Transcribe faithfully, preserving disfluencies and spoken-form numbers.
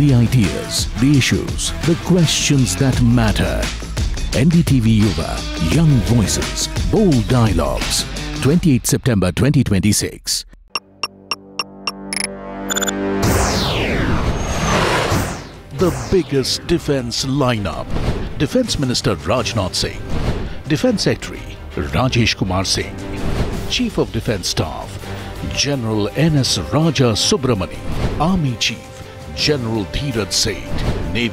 The ideas, the issues, the questions that matter. N D T V Yuva, young voices, bold dialogues. twenty-eighth September twenty twenty-six. The biggest defense lineup. Defense Minister Rajnath Singh, Defense Secretary Rajesh Kumar Singh, Chief of Defense Staff General N S Raja Subramani, Army Chief General Dheeraj Seth,